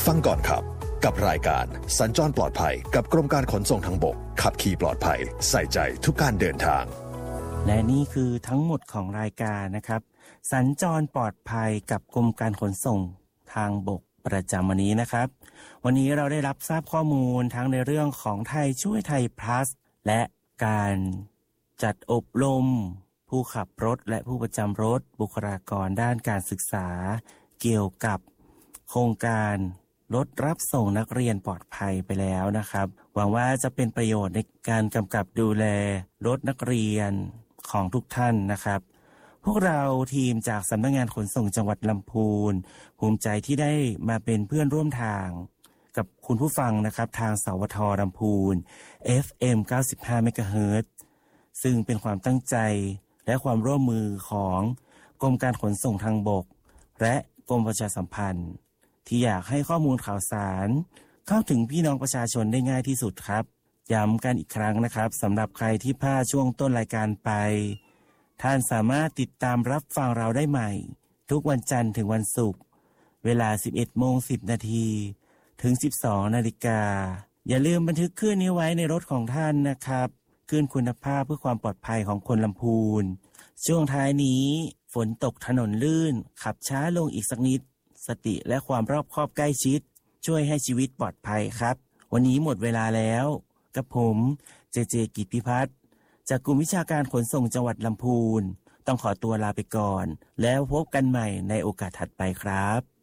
ฟังก่อนขับกับรายการสัญจรปลอดภัยกับกรมการขนส่งทางบกขับขี่ปลอดภัยใส่ใจทุกการเดินทางและนี่คือทั้งหมดของรายการนะครับสัญจรปลอดภัยกับกรมการขนส่งทางบกประจำวันนี้นะครับวันนี้เราได้รับทราบข้อมูลทั้งในเรื่องของไทยช่วยไทย plus และการจัดอบรมผู้ขับรถและผู้ประจำรถบุคลากรด้านการศึกษาเกี่ยวกับโครงการรถรับส่งนักเรียนปลอดภัยไปแล้วนะครับหวังว่าจะเป็นประโยชน์ในการกำกับดูแลรถนักเรียนของทุกท่านนะครับพวกเราทีมจากสำนักงานขนส่งจังหวัดลำพูนภูมิใจที่ได้มาเป็นเพื่อนร่วมทางกับคุณผู้ฟังนะครับทางสวทลำพูน FM 95 MHz ซึ่งเป็นความตั้งใจและความร่วมมือของกรมการขนส่งทางบกและกรมประชาสัมพันธ์ที่อยากให้ข้อมูลข่าวสารเข้าถึงพี่น้องประชาชนได้ง่ายที่สุดครับย้ำกันอีกครั้งนะครับสำหรับใครที่พลาดช่วงต้นรายการไปท่านสามารถติดตามรับฟังเราได้ใหม่ทุกวันจันทร์ถึงวันศุกร์เวลา 11:10 น.ถึง 12:00 น.อย่าลืมบันทึกคลื่นนี้ไว้ในรถของท่านนะครับคลื่นคุณภาพเพื่อความปลอดภัยของคนลำพูนช่วงท้ายนี้ฝนตกถนนลื่นขับช้าลงอีกสักนิดสติและความรอบคอบใกล้ชิดช่วยให้ชีวิตปลอดภัยครับวันนี้หมดเวลาแล้วกับผมเจกิตติพิพัฒน์จากกลุ่มวิชาการขนส่งจังหวัดลำพูนต้องขอตัวลาไปก่อนแล้วพบกันใหม่ในโอกาสถัดไปครับ